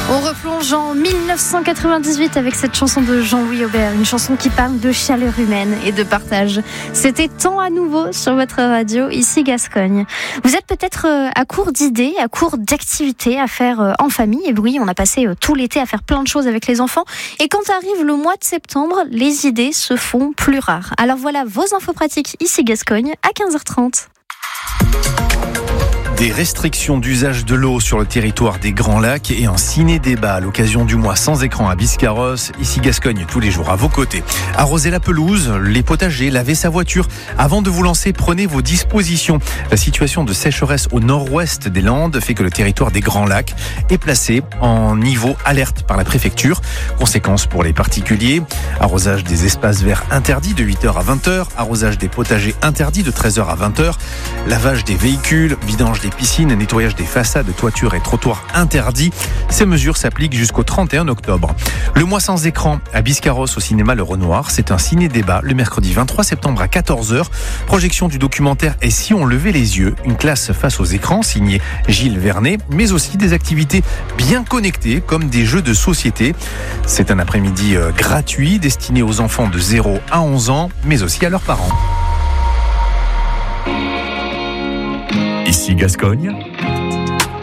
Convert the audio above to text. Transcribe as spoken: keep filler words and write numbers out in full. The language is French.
On replonge en dix-neuf cent quatre-vingt-dix-huit avec cette chanson de Jean-Louis Aubert, une chanson qui parle de chaleur humaine et de partage. C'était Temps à nouveau sur votre radio, ici Gascogne. Vous êtes peut-être à court d'idées, à court d'activités à faire en famille. Et oui, on a passé tout l'été à faire plein de choses avec les enfants. Et quand arrive le mois de septembre, les idées se font plus rares. Alors voilà vos infos pratiques ici Gascogne à quinze heures trente. Des restrictions d'usage de l'eau sur le territoire des Grands Lacs et un ciné-débat à l'occasion du mois sans écran à Biscarrosse. Ici Gascogne, tous les jours à vos côtés. Arroser la pelouse, les potagers, laver sa voiture. Avant de vous lancer, prenez vos dispositions. La situation de sécheresse au nord-ouest des Landes fait que le territoire des Grands Lacs est placé en niveau alerte par la préfecture. Conséquences pour les particuliers. Arrosage des espaces verts interdits de huit heures à vingt heures. Arrosage des potagers interdits de treize heures à vingt heures. Lavage des véhicules, vidange des piscines, nettoyage des façades, toitures et trottoirs interdits. Ces mesures s'appliquent jusqu'au trente et un octobre. Le mois sans écran à Biscarrosse au cinéma Le Renoir, c'est un ciné-débat le mercredi vingt-trois septembre à quatorze heures. Projection du documentaire Et si on levait les yeux, une classe face aux écrans signé Gilles Vernet, mais aussi des activités bien connectées comme des jeux de société. C'est un après-midi gratuit destiné aux enfants de zéro à onze ans, mais aussi à leurs parents. Ici Gascogne,